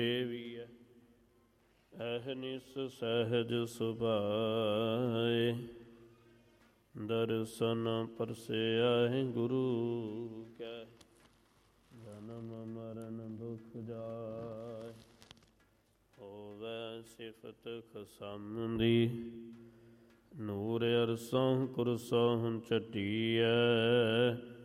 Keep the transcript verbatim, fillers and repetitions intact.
ਦੇਵੀਐ ਅਹਨਿਸ ਸਹਿਜ ਸੁਭਾਏ, ਦਰਸ਼ਨ ਪਰਸਿਆ ਗੁਰੂ ਕੈ, ਜਨਮ ਮਰਨ ਦੁਖ ਜਾਏ। ਹੋਵੈ ਸਿਫਤ ਖਸਮ ਦੀ, ਨੂਰ ਅਰਸੋਂ ਕੁਰਸੋਂ ਛਟੀਐ,